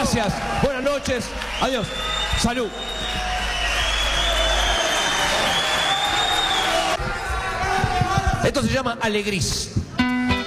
Gracias, buenas noches, adiós, salud. Esto se llama Alegris.